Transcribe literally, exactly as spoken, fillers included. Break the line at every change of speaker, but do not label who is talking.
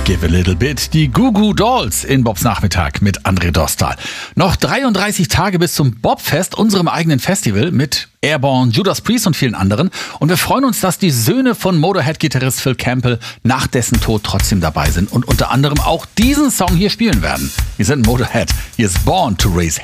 Give a little bit. Die Goo Goo Dolls in Bobs Nachmittag mit André Dostal. Noch dreiunddreißig Tage bis zum Bobfest, unserem eigenen Festival mit Airborne, Judas Priest und vielen anderen. Und wir freuen uns, dass die Söhne von Motorhead-Gitarrist Phil Campbell nach dessen Tod trotzdem dabei sind und unter anderem auch diesen Song hier spielen werden. Wir sind Motorhead. Hier ist Born to Raise